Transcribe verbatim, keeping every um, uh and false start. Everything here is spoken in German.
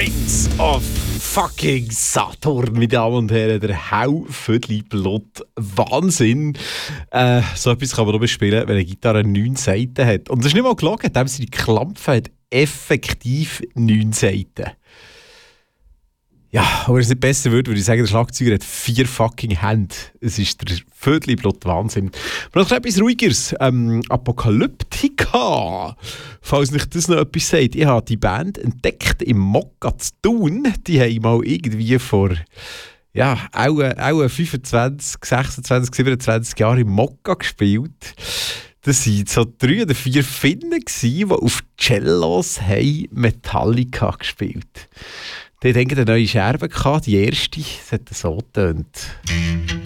Minds of fucking Saturn, meine Damen und Herren, der Haufüdli-Blut. Wahnsinn. Äh, so etwas kann man nur spielen, wenn eine Gitarre neun Saiten hat. Und das ist nicht mal gelogen, dem sie die Klampfe hat effektiv neun Saiten. Ja, aber wenn es nicht besser wird, würde ich sagen, der Schlagzeuger hat vier fucking Hände. Es ist der Vödli-Blut Wahnsinn. Aber noch etwas Ruhigeres. Ähm, Apokalyptika. Falls nicht das noch etwas sagt. Ich habe die Band entdeckt im Mokka zu Thun. Die haben mal irgendwie vor ja, auch, auch fünfundzwanzig, sechsundzwanzig, siebenundzwanzig Jahren im Mokka gespielt. Das waren so drei oder vier Finnen, die auf Cellos haben Metallica gespielt haben. Die hatten eine neue Scherbe, die erste, das hat so getönt.